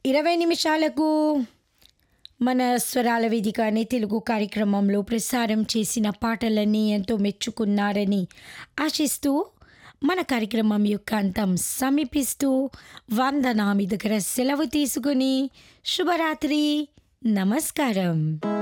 20 నిమిషాలకు మన స్వరాల వేదిక అనే తెలుగు కార్యక్రమంలో ప్రసారం చేసిన పాటలన్నీ ఎంతో మెచ్చుకున్నారని ఆశిస్తూ మన కార్యక్రమం యొక్క అంతం సమీపిస్తూ వందనా మీ దగ్గర సెలవు తీసుకుని శుభరాత్రి నమస్కారం.